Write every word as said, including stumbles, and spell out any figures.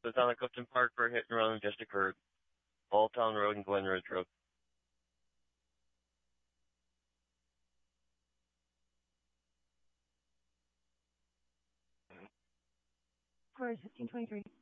The town of Clifton Park where a hit and run just occurred. Old Town Road and Glen Ridge Road. Cars fifteen twenty-three.